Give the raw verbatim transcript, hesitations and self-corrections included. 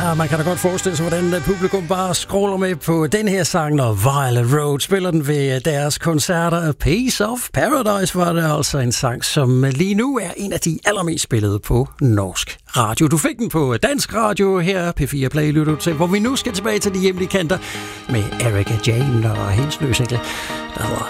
Ja, man kan da godt forestille sig, hvordan publikum bare scroller med på den her sang, når Violet Road spiller den ved deres koncerter. A Piece of Paradise var det altså en sang, som lige nu er en af de allermest spillede på norsk radio. Du fik den på dansk radio her, P fire Play lytter til, hvor vi nu skal tilbage til de hjemlige kanter med Erika Jane og hendes nye single, der hedder